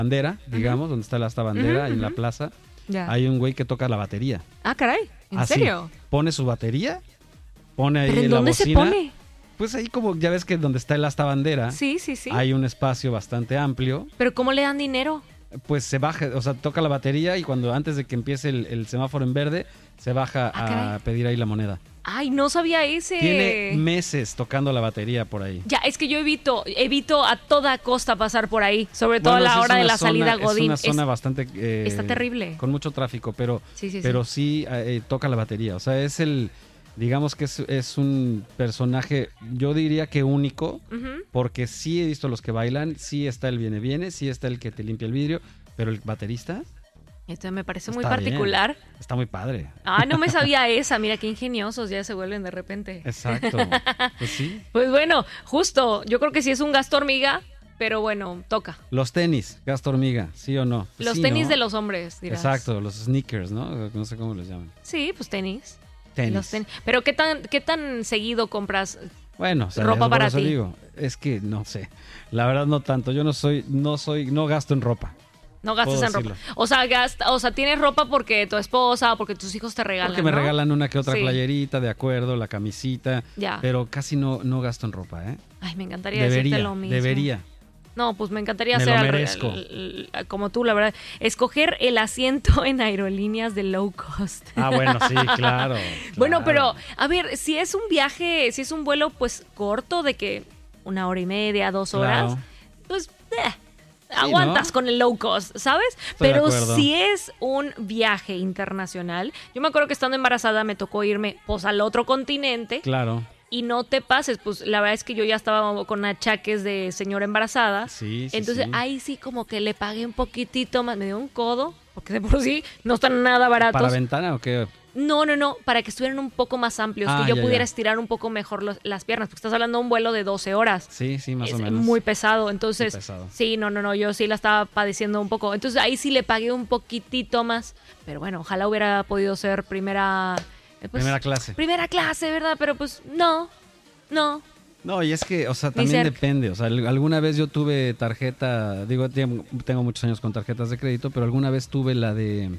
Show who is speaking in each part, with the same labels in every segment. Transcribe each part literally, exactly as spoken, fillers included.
Speaker 1: bandera, digamos,
Speaker 2: uh-huh.
Speaker 1: donde está esta bandera, uh-huh, en la plaza,
Speaker 2: ya.
Speaker 1: Hay un güey que toca la batería.
Speaker 2: Ah, caray, ¿en
Speaker 1: Así,
Speaker 2: serio?
Speaker 1: Pone su batería, pone ahí
Speaker 2: ¿Pero en
Speaker 1: la
Speaker 2: dónde
Speaker 1: bocina.
Speaker 2: se pone?
Speaker 1: Pues ahí como, ya ves que donde está el asta bandera,
Speaker 2: sí, sí, sí.
Speaker 1: hay un espacio bastante amplio.
Speaker 2: ¿Pero cómo le dan dinero?
Speaker 1: Pues se baja, o sea, toca la batería y cuando antes de que empiece el, el semáforo en verde, se baja
Speaker 2: ah,
Speaker 1: a
Speaker 2: caray.
Speaker 1: pedir ahí la moneda.
Speaker 2: Ay, no sabía ese.
Speaker 1: Tiene meses tocando la batería por ahí.
Speaker 2: Ya, es que yo evito, evito a toda costa pasar por ahí, sobre todo
Speaker 1: bueno,
Speaker 2: a la hora de la
Speaker 1: zona,
Speaker 2: salida Godín.
Speaker 1: Es una zona
Speaker 2: es,
Speaker 1: bastante... Eh,
Speaker 2: está terrible.
Speaker 1: Con mucho tráfico, pero
Speaker 2: sí, sí,
Speaker 1: pero
Speaker 2: sí,
Speaker 1: sí eh, toca la batería. O sea, es el... Digamos que es, es un personaje, yo diría que único,
Speaker 2: uh-huh.
Speaker 1: porque sí he visto los que bailan, sí está el viene viene, sí está el que te limpia el vidrio, pero el baterista...
Speaker 2: Esto me parece muy
Speaker 1: está
Speaker 2: particular.
Speaker 1: Bien. Está muy padre.
Speaker 2: Ah, no me sabía esa. Mira qué ingeniosos ya se vuelven de repente.
Speaker 1: Exacto. Pues sí.
Speaker 2: Pues bueno, justo. Yo creo que sí es un gasto hormiga, pero bueno, toca.
Speaker 1: Los tenis, gasto hormiga, ¿sí o no? Pues
Speaker 2: los
Speaker 1: sí,
Speaker 2: tenis
Speaker 1: ¿no?
Speaker 2: de los hombres, dirás.
Speaker 1: Exacto, los sneakers, ¿no? No sé cómo les llaman.
Speaker 2: Sí, pues tenis.
Speaker 1: Tenis.
Speaker 2: Los ten... Pero ¿qué tan, qué tan seguido compras
Speaker 1: bueno, o sea,
Speaker 2: ropa para
Speaker 1: eso
Speaker 2: ti?
Speaker 1: Digo, es que no sé. La verdad no tanto. Yo no soy, no soy, no gasto en ropa.
Speaker 2: No gastas en ropa. O sea, gasta, o sea, tienes ropa porque tu esposa o porque tus hijos te regalan,
Speaker 1: Porque me
Speaker 2: ¿no?
Speaker 1: regalan una que otra
Speaker 2: sí.
Speaker 1: playerita, de acuerdo, la camisita.
Speaker 2: Ya.
Speaker 1: Pero casi no, no gasto en ropa, ¿eh?
Speaker 2: Ay, me encantaría
Speaker 1: debería,
Speaker 2: decirte lo mismo.
Speaker 1: Debería.
Speaker 2: No, pues me encantaría
Speaker 1: me
Speaker 2: hacer
Speaker 1: lo
Speaker 2: al,
Speaker 1: merezco.
Speaker 2: al, al, como tú, la verdad. Escoger el asiento en aerolíneas de low cost.
Speaker 1: Ah, bueno, sí, claro, claro.
Speaker 2: Bueno, pero, a ver, si es un viaje, si es un vuelo, pues, corto, de que una hora y media, dos horas, claro. pues, eh, sí, aguantas ¿no? con el low cost, ¿sabes?
Speaker 1: Estoy
Speaker 2: pero si es un viaje internacional, yo me acuerdo que estando embarazada me tocó irme, pues, al otro continente.
Speaker 1: Claro.
Speaker 2: Y no te pases, pues la verdad es que yo ya estaba con achaques de señora embarazada.
Speaker 1: Sí, sí,
Speaker 2: Entonces
Speaker 1: sí.
Speaker 2: ahí sí como que le pagué un poquitito más, me dio un codo, porque de por sí no están nada baratos.
Speaker 1: ¿Para ventana o qué?
Speaker 2: No, no, no, para que estuvieran un poco más amplios,
Speaker 1: ah,
Speaker 2: que yo
Speaker 1: ya,
Speaker 2: pudiera
Speaker 1: ya.
Speaker 2: estirar un poco mejor los, las piernas, porque estás hablando de un vuelo de doce horas.
Speaker 1: Sí, sí, más
Speaker 2: es
Speaker 1: o menos.
Speaker 2: muy pesado, entonces,
Speaker 1: muy pesado.
Speaker 2: sí, no, no, no, yo sí la estaba padeciendo un poco. Entonces ahí sí le pagué un poquitito más, pero bueno, ojalá hubiera podido ser primera...
Speaker 1: Pues, primera clase.
Speaker 2: Primera clase, ¿verdad? Pero pues no. No.
Speaker 1: No, y es que, o sea, también depende. O sea, alguna vez yo tuve tarjeta, digo, tengo muchos años con tarjetas de crédito, pero alguna vez tuve la de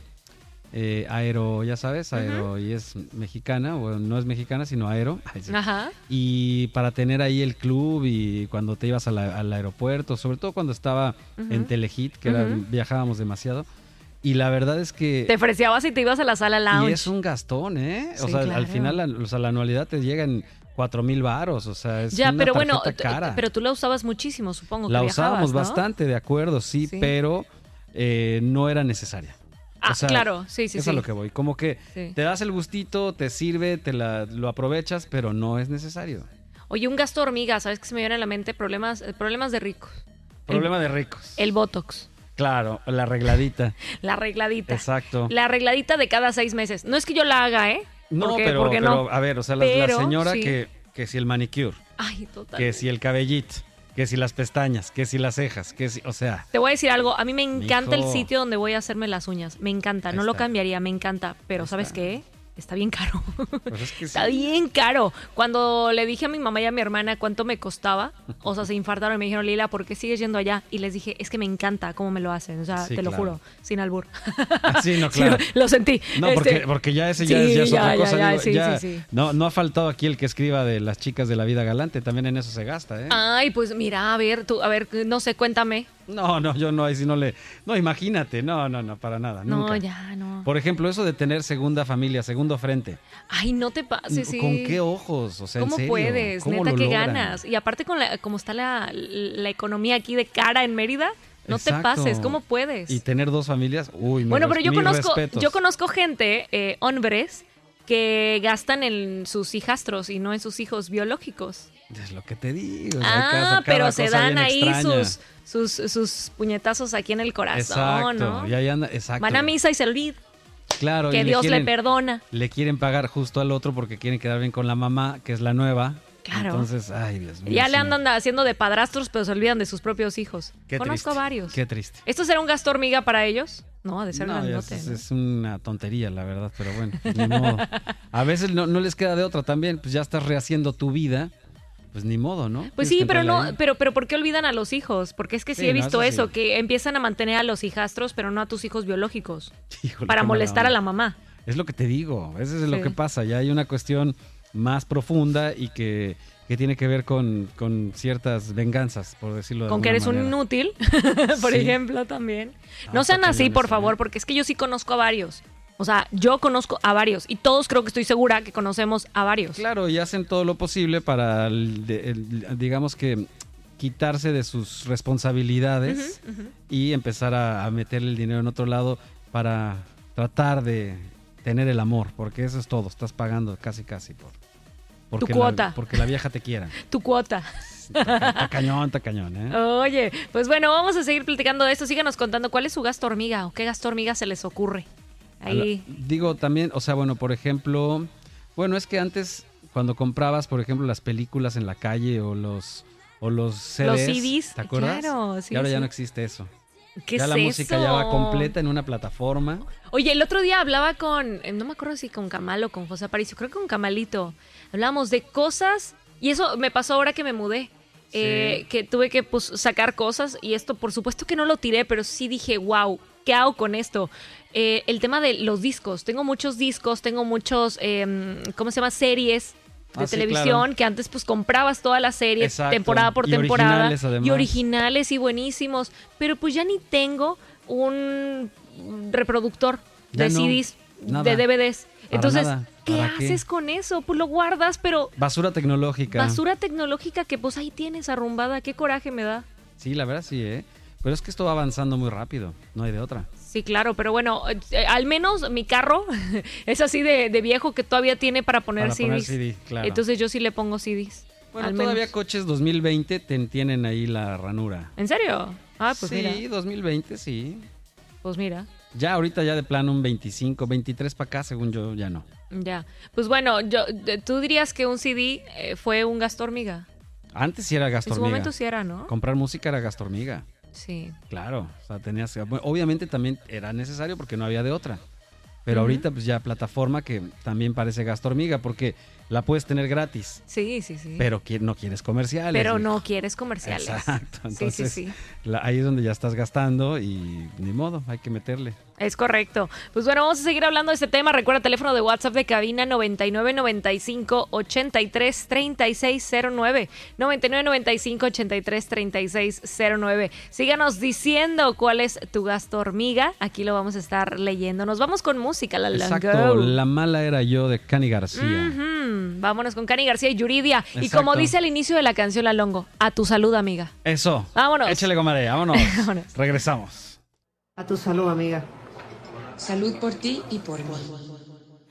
Speaker 1: eh, Aero, ya sabes, Aero, uh-huh. y es mexicana, o no es mexicana, sino Aero. Ay, sí.
Speaker 2: Ajá.
Speaker 1: Y para tener ahí el club y cuando te ibas a la, al aeropuerto, sobre todo cuando estaba uh-huh. en Telehit, que era, uh-huh. viajábamos demasiado. Y la verdad es que...
Speaker 2: Te ofrecías y te ibas a la sala lounge.
Speaker 1: Y es un gastón, ¿eh?
Speaker 2: Sí,
Speaker 1: o sea,
Speaker 2: claro.
Speaker 1: al final, la, o sea, la anualidad te llega en cuatro mil varos, o sea, es
Speaker 2: ya,
Speaker 1: una
Speaker 2: pero
Speaker 1: tarjeta
Speaker 2: bueno,
Speaker 1: cara.
Speaker 2: Pero tú la usabas muchísimo, supongo que
Speaker 1: La
Speaker 2: viajabas,
Speaker 1: usábamos
Speaker 2: ¿no?
Speaker 1: bastante, de acuerdo, sí, sí. pero eh, no era necesaria.
Speaker 2: Ah,
Speaker 1: o sea,
Speaker 2: claro, sí, sí,
Speaker 1: es
Speaker 2: sí.
Speaker 1: a lo que voy. Como que
Speaker 2: sí.
Speaker 1: te das el gustito, te sirve, te la, lo aprovechas, pero no es necesario.
Speaker 2: Oye, un gasto hormiga, ¿sabes qué se me viene a la mente? Problemas, problemas de ricos.
Speaker 1: Problema
Speaker 2: el,
Speaker 1: de ricos.
Speaker 2: El Botox.
Speaker 1: Claro, la arregladita.
Speaker 2: La arregladita.
Speaker 1: Exacto.
Speaker 2: La arregladita de cada seis meses. No es que yo la haga, ¿eh?
Speaker 1: No,
Speaker 2: porque,
Speaker 1: pero,
Speaker 2: porque
Speaker 1: pero
Speaker 2: no.
Speaker 1: a ver, o sea, la,
Speaker 2: pero,
Speaker 1: la señora
Speaker 2: sí.
Speaker 1: que, que si el manicure,
Speaker 2: Ay, total.
Speaker 1: que si el cabellito, que si las pestañas, que si las cejas, que si, o sea.
Speaker 2: Te voy a decir algo, a mí me encanta
Speaker 1: mijo.
Speaker 2: el sitio donde voy a hacerme las uñas, me encanta,
Speaker 1: Ahí
Speaker 2: no
Speaker 1: está.
Speaker 2: lo cambiaría, me encanta, pero
Speaker 1: Ahí
Speaker 2: ¿sabes
Speaker 1: está.
Speaker 2: qué? Está bien caro.
Speaker 1: Pues es que
Speaker 2: Está
Speaker 1: sí.
Speaker 2: bien caro. Cuando le dije a mi mamá y a mi hermana cuánto me costaba, o sea, se infartaron y me dijeron, Lila, ¿por qué sigues yendo allá? Y les dije, es que me encanta cómo me lo hacen. O sea,
Speaker 1: Sí,
Speaker 2: te lo
Speaker 1: claro.
Speaker 2: juro, sin albur.
Speaker 1: Ah, sí, no, claro.
Speaker 2: Sí, lo sentí.
Speaker 1: No,
Speaker 2: Este,
Speaker 1: porque, porque ya ese ya,
Speaker 2: sí,
Speaker 1: ya es
Speaker 2: ya,
Speaker 1: otra
Speaker 2: ya,
Speaker 1: cosa.
Speaker 2: ya,
Speaker 1: digo,
Speaker 2: sí,
Speaker 1: ya
Speaker 2: sí, sí.
Speaker 1: No, no ha faltado aquí el que escriba de las chicas de la vida galante, también en eso se gasta, ¿eh?
Speaker 2: Ay, pues mira, a ver, tú, a ver, no sé, cuéntame.
Speaker 1: No, no, yo no, ahí sí no le... No, imagínate, no, no, no, para nada,
Speaker 2: No,
Speaker 1: nunca.
Speaker 2: ya, no.
Speaker 1: Por ejemplo, eso de tener segunda familia, segundo frente.
Speaker 2: Ay, no te pases, sí.
Speaker 1: ¿Con qué ojos? O sea, ¿en
Speaker 2: ¿Cómo
Speaker 1: serio?
Speaker 2: puedes?
Speaker 1: ¿Cómo
Speaker 2: Neta,
Speaker 1: lo
Speaker 2: qué
Speaker 1: logran?
Speaker 2: ganas. Y aparte, con la, como está la, la economía aquí de cara en Mérida, no
Speaker 1: Exacto.
Speaker 2: te pases. ¿Cómo puedes?
Speaker 1: Y tener dos familias, uy,
Speaker 2: Bueno,
Speaker 1: mis
Speaker 2: pero yo
Speaker 1: mis
Speaker 2: conozco,
Speaker 1: respetos.
Speaker 2: yo conozco gente, eh, hombres, que gastan en sus hijastros y no en sus hijos biológicos.
Speaker 1: Es lo que te digo. hay
Speaker 2: Ah,
Speaker 1: cada-
Speaker 2: pero
Speaker 1: cada
Speaker 2: se
Speaker 1: cosa
Speaker 2: dan
Speaker 1: bien
Speaker 2: ahí
Speaker 1: extraña.
Speaker 2: sus, sus, sus puñetazos aquí en el corazón,
Speaker 1: Exacto,
Speaker 2: ¿no?
Speaker 1: y ahí anda, exacto.
Speaker 2: Van a misa y se olvida.
Speaker 1: Claro,
Speaker 2: Que
Speaker 1: y
Speaker 2: Dios
Speaker 1: quieren,
Speaker 2: le perdona.
Speaker 1: Le quieren pagar justo al otro porque quieren quedar bien con la mamá, que es la nueva.
Speaker 2: Claro.
Speaker 1: Entonces, ay, Dios mío.
Speaker 2: Ya le
Speaker 1: sí.
Speaker 2: andan haciendo de padrastros, pero se olvidan de sus propios hijos.
Speaker 1: Qué
Speaker 2: Conozco
Speaker 1: triste,
Speaker 2: a varios.
Speaker 1: Qué triste.
Speaker 2: ¿Esto será un gasto hormiga para ellos? No, ha de ser
Speaker 1: No, ya
Speaker 2: grandote.
Speaker 1: es,
Speaker 2: ¿no?
Speaker 1: es una tontería, la verdad, pero bueno, ni modo. A veces no, no les queda de otra también, pues ya estás rehaciendo tu vida pues ni modo, ¿no?
Speaker 2: Pues
Speaker 1: Tienes
Speaker 2: sí, pero no,
Speaker 1: ahí.
Speaker 2: pero, pero ¿por qué olvidan a los hijos? Porque es que sí, sí he visto no, eso, eso sí. que empiezan a mantener a los hijastros, pero no a tus hijos biológicos. Híjole, para molestar a la mamá.
Speaker 1: Es lo que te digo, eso es sí. lo que pasa. Ya hay una cuestión más profunda y que, que tiene que ver con, con ciertas venganzas, por decirlo de
Speaker 2: alguna manera. Con que eres
Speaker 1: manera.
Speaker 2: un inútil, por sí. ejemplo, también. No, no sean así, por favor, porque es que yo sí conozco a varios. O sea, yo conozco a varios y todos creo que estoy segura que conocemos a varios.
Speaker 1: Claro, y hacen todo lo posible para, el, el, digamos que, quitarse de sus responsabilidades uh-huh, uh-huh. y empezar a, a meterle el dinero en otro lado para tratar de tener el amor, porque eso es todo, estás pagando casi casi por porque
Speaker 2: tu cuota.
Speaker 1: La, porque la vieja te quiera.
Speaker 2: Tu cuota.
Speaker 1: Está, está cañón, está cañón, ¿eh?
Speaker 2: Oye, pues bueno, vamos a seguir platicando de esto. Síganos contando cuál es su gasto hormiga o qué gasto hormiga se les ocurre. Ahí.
Speaker 1: La, digo también, o sea, bueno, por ejemplo, bueno, es que antes cuando comprabas, por ejemplo, las películas en la calle o los o los C Ds,
Speaker 2: los C Ds,
Speaker 1: ¿te acuerdas?
Speaker 2: Claro, sí,
Speaker 1: y ahora
Speaker 2: sí.
Speaker 1: ya no existe eso.
Speaker 2: ¿Qué
Speaker 1: ya
Speaker 2: es
Speaker 1: la
Speaker 2: eso?
Speaker 1: música ya va completa en una plataforma.
Speaker 2: Oye, el otro día hablaba con, no me acuerdo si con Camal o con José Aparicio, creo que con Camalito. Hablábamos de cosas, y eso me pasó ahora que me mudé. Sí. Eh, que tuve que pues, sacar cosas, y esto por supuesto que no lo tiré, pero sí dije, wow, ¿qué hago con esto? Eh, el tema de los discos. Tengo muchos discos, tengo muchos, eh, ¿cómo se llama? Series de ah, televisión, sí, claro. que antes pues comprabas todas las series, Exacto. temporada por
Speaker 1: y
Speaker 2: temporada.
Speaker 1: Originales,
Speaker 2: y originales y buenísimos. Pero pues ya ni tengo un reproductor ya de no, C Ds, nada, de D V Ds. Entonces,
Speaker 1: nada.
Speaker 2: ¿qué haces qué? con eso? Pues lo guardas, pero...
Speaker 1: Basura tecnológica.
Speaker 2: Basura tecnológica que pues ahí tienes arrumbada. Qué coraje me da.
Speaker 1: Sí, la verdad sí, ¿eh? Pero es que esto va avanzando muy rápido. No hay de otra.
Speaker 2: Sí, claro, pero bueno, eh, al menos mi carro es así de, de viejo que todavía tiene para poner
Speaker 1: para
Speaker 2: C Ds.
Speaker 1: Poner C D, claro.
Speaker 2: Entonces yo sí le pongo C Ds.
Speaker 1: Bueno, todavía menos. Coches dos mil veinte te tienen ahí la ranura.
Speaker 2: ¿En serio? Ah, pues
Speaker 1: sí,
Speaker 2: mira.
Speaker 1: Sí, dos mil veinte, sí.
Speaker 2: Pues mira.
Speaker 1: Ya ahorita ya de plano un veinticinco, veintitrés para acá, según yo, ya no.
Speaker 2: Ya. Pues bueno, yo, ¿tú dirías que un C D eh, fue un gasto hormiga?
Speaker 1: Antes sí era gasto hormiga.
Speaker 2: En su momento sí era, ¿no?
Speaker 1: Comprar música era gasto hormiga.
Speaker 2: Sí.
Speaker 1: Claro, o sea, tenías, obviamente también era necesario porque no había de otra. Pero uh-huh. ahorita pues ya plataforma que también parece gasto hormiga porque la puedes tener gratis.
Speaker 2: Sí, sí, sí.
Speaker 1: Pero no quieres comerciales.
Speaker 2: Pero
Speaker 1: hijo.
Speaker 2: no quieres comerciales.
Speaker 1: Exacto. Entonces,
Speaker 2: sí, sí, sí.
Speaker 1: La, ahí es donde ya estás gastando y ni modo, hay que meterle.
Speaker 2: Es correcto. Pues bueno, vamos a seguir hablando de este tema. Recuerda, teléfono de WhatsApp de cabina noventa y nueve noventa y cinco ochenta y tres treinta y seis cero nueve. noventa y nueve noventa y cinco ochenta y tres treinta y seis cero nueve. Síganos diciendo cuál es tu gasto hormiga. Aquí lo vamos a estar leyendo. Nos vamos con música, la
Speaker 1: Exacto, La Mala Era Yo de Cani García.
Speaker 2: Uh-huh. Vámonos con Cani García y Yuridia. Exacto. Y como dice al inicio de la canción La Longo, a tu salud, amiga.
Speaker 1: Eso.
Speaker 2: Vámonos.
Speaker 1: Échale, comadre, vámonos. vámonos. Regresamos.
Speaker 3: A tu salud, amiga.
Speaker 4: Salud por ti y por mí.